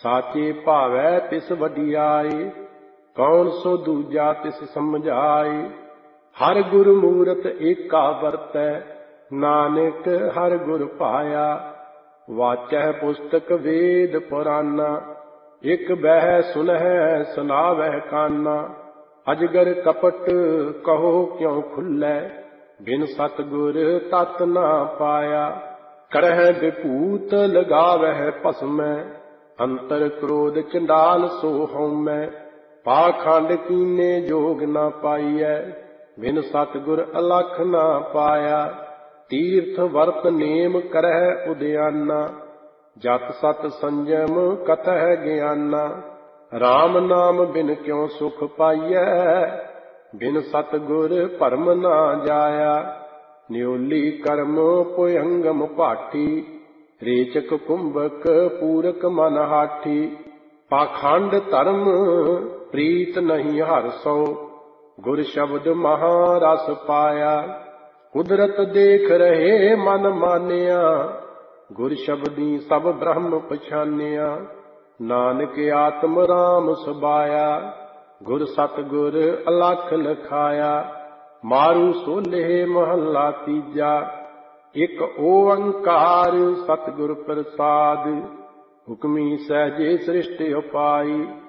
साचे भावै तिस वडियाई, कौन सो दूजा तिस समझाई। हर गुर मूरत एका वरतै, नानक हर गुर पाया। वाचै पुस्तक वेद पुराना, एक बह सुनहै सुनावह काना। अजगर कपट कहो क्यों खुलै, बिन सतगुर तत ना पाया। करह विभूत लगावह भस्मै, अंतर क्रोध चंडाल सो हउमै। पाखंड कीने जोग ना पाइयै, बिन सतगुर अलख ना पाया। तीर्थ वर्त नेम करह उद्याना, जत सत संयम कतह ज्ञाना। राम नाम बिन क्यों सुख पाइयै, बिन सतगुर भरम ना जाया। न्योली कर्म पुयंगम पाठी, रेचक कुंभक पूरक मन हाठी। पाखंड धर्म प्रीत नहीं हर सो, गुर शब्द महारस पाया। कुदरत देख रहे मन मानिया, गुर शब्दी सब ब्रह्म पछानिया। नानक आत्म राम सुबाया, गुर सतगुर अलख लखाया। मारू सोले महला तीजा, एक ओंकार सतगुर प्रसाद। हुक्मी सहजे सृष्टि उपाई,